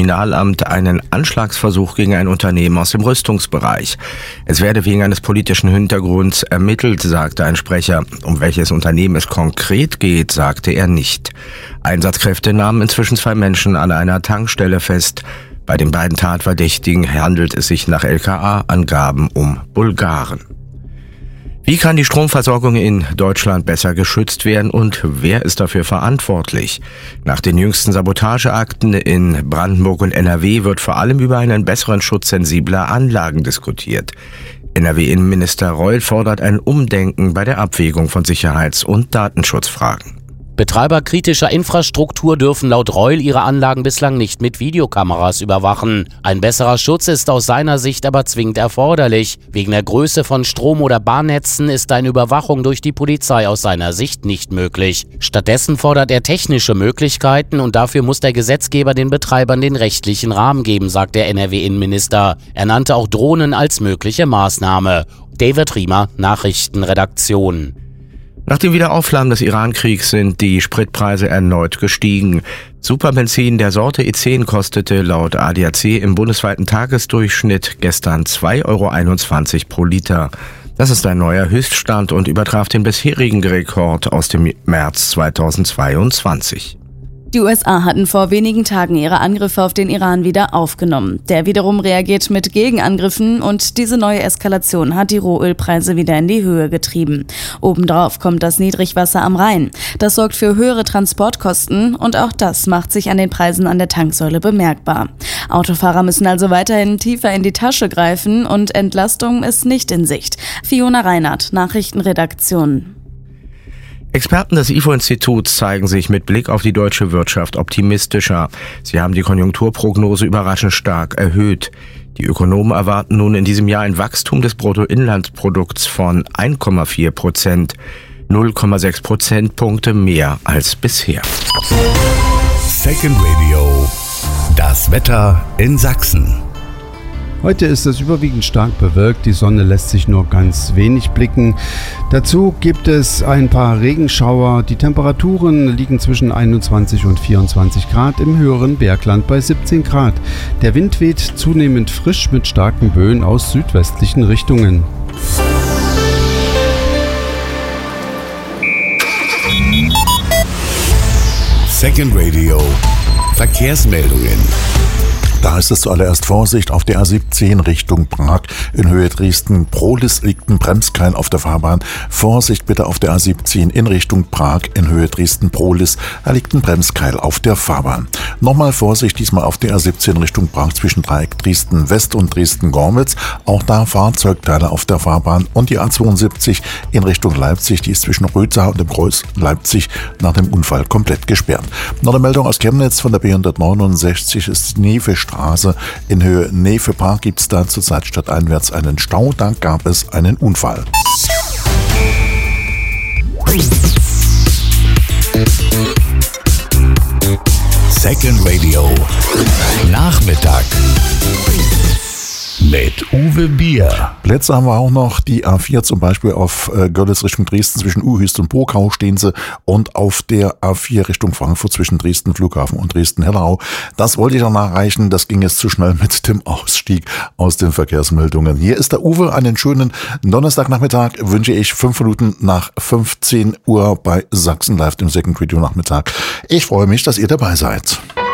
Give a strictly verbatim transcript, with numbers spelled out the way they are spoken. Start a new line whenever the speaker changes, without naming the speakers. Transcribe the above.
Bundeskriminalamt einen Anschlagsversuch gegen ein Unternehmen aus dem Rüstungsbereich. Es werde wegen eines politischen Hintergrunds ermittelt, sagte ein Sprecher. Um welches Unternehmen es konkret geht, sagte er nicht. Einsatzkräfte nahmen inzwischen zwei Menschen an einer Tankstelle fest. Bei den beiden Tatverdächtigen handelt es sich nach L K A-Angaben um Bulgaren. Wie kann die Stromversorgung in Deutschland besser geschützt werden und wer ist dafür verantwortlich? Nach den jüngsten Sabotageakten in Brandenburg und N R W wird vor allem über einen besseren Schutz sensibler Anlagen diskutiert. N R W-Innenminister Reul fordert ein Umdenken bei der Abwägung von Sicherheits- und Datenschutzfragen.
Betreiber kritischer Infrastruktur dürfen laut Reul ihre Anlagen bislang nicht mit Videokameras überwachen. Ein besserer Schutz ist aus seiner Sicht aber zwingend erforderlich. Wegen der Größe von Strom- oder Bahnnetzen ist eine Überwachung durch die Polizei aus seiner Sicht nicht möglich. Stattdessen fordert er technische Möglichkeiten und dafür muss der Gesetzgeber den Betreibern den rechtlichen Rahmen geben, sagt der N R W-Innenminister. Er nannte auch Drohnen als mögliche Maßnahme. David Riemer, Nachrichtenredaktion.
Nach dem Wiederaufflammen des Iran-Kriegs sind die Spritpreise erneut gestiegen. Superbenzin der Sorte E zehn kostete laut A D A C im bundesweiten Tagesdurchschnitt gestern zwei Euro einundzwanzig pro Liter. Das ist ein neuer Höchststand und übertraf den bisherigen Rekord aus dem März zweitausendzweiundzwanzig.
Die U S A hatten vor wenigen Tagen ihre Angriffe auf den Iran wieder aufgenommen. Der wiederum reagiert mit Gegenangriffen und diese neue Eskalation hat die Rohölpreise wieder in die Höhe getrieben. Obendrauf kommt das Niedrigwasser am Rhein. Das sorgt für höhere Transportkosten und auch das macht sich an den Preisen an der Tanksäule bemerkbar. Autofahrer müssen also weiterhin tiefer in die Tasche greifen und Entlastung ist nicht in Sicht. Fiona Reinhardt, Nachrichtenredaktion.
Experten des I F O-Instituts zeigen sich mit Blick auf die deutsche Wirtschaft optimistischer. Sie haben die Konjunkturprognose überraschend stark erhöht. Die Ökonomen erwarten nun in diesem Jahr ein Wachstum des Bruttoinlandsprodukts von eins Komma vier Prozent, null Komma sechs Prozentpunkte mehr als bisher.
Second Radio, das Wetter in Sachsen.
Heute ist es überwiegend stark bewölkt, die Sonne lässt sich nur ganz wenig blicken. Dazu gibt es ein paar Regenschauer. Die Temperaturen liegen zwischen einundzwanzig und vierundzwanzig Grad, im höheren Bergland bei siebzehn Grad. Der Wind weht zunehmend frisch mit starken Böen aus südwestlichen Richtungen.
Second Radio, Verkehrsmeldungen.
Da ist es zuallererst Vorsicht auf der A siebzehn Richtung Prag. In Höhe Dresden-Prohlis liegt ein Bremskeil auf der Fahrbahn. Vorsicht bitte auf der A siebzehn in Richtung Prag. In Höhe Dresden-Prohlis, da liegt ein Bremskeil auf der Fahrbahn. Nochmal Vorsicht, diesmal auf der A siebzehn Richtung Prag zwischen Dreieck Dresden-West und Dresden-Gormitz. Auch da Fahrzeugteile auf der Fahrbahn. Und die A zweiundsiebzig in Richtung Leipzig, die ist zwischen Rötzer und dem Kreuz Leipzig nach dem Unfall komplett gesperrt. Noch eine Meldung aus Chemnitz von der B hundertneunundsechzig ist die Nefe Straße. In Höhe Nefe Park gibt es da zurzeit stadteinwärts einen Stau. Da gab es einen Unfall.
Second Radio, Nachmittag mit Uwe Bier.
Plätze haben wir auch noch. Die A vier zum Beispiel auf äh, Görlitz Richtung Dresden zwischen Uhüst und Burgau stehen sie und auf der A vier Richtung Frankfurt zwischen Dresden Flughafen und Dresden-Hellerau. Das wollte ich noch nachreichen. Das ging jetzt zu schnell mit dem Ausstieg aus den Verkehrsmeldungen. Hier ist der Uwe. Einen schönen Donnerstagnachmittag wünsche ich fünf Minuten nach fünfzehn Uhr bei Sachsen Live, dem Second Radio Nachmittag. Ich freue mich, dass ihr dabei seid.